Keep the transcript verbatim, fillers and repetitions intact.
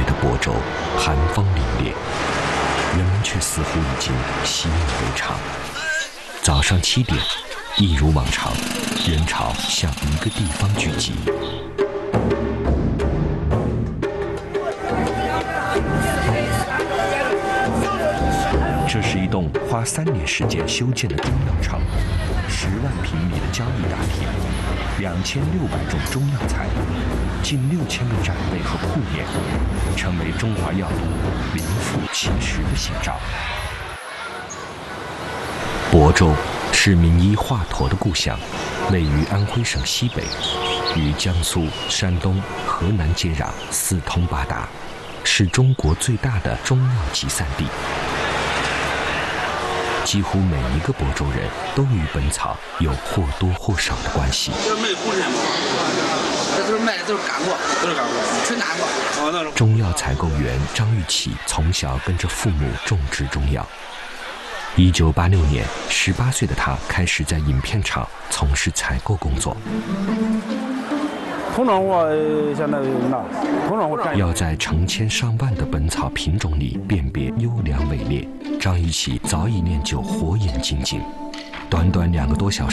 的亳州寒风凛冽，人们却似乎已经习以为常。早上七点，一如往常，人潮向一个地方聚集。这是一栋花三年时间修建的中药厂，十万平米的交易大厅，两千六百种中药材，近六千个展位和铺面，成为中华药都名副其实的写照。亳州是名医华佗的故乡，位于安徽省西北，与江苏、山东、河南接壤，四通八达，是中国最大的中药集散地。几乎每一个亳州人都与本草有或多或少的关系。 这是卖红参吗？这都是卖的都是干果，都是干果，纯干果。哦，那是。 中药采购员张玉启从小跟着父母种植中药。一九八六年，十八岁的他开始在影片厂从事采购工作。 桶装货现在那桶装货要在成千上万的本草品种里辨别优良伪劣，张玉启早已练就火眼金睛。短短两个多小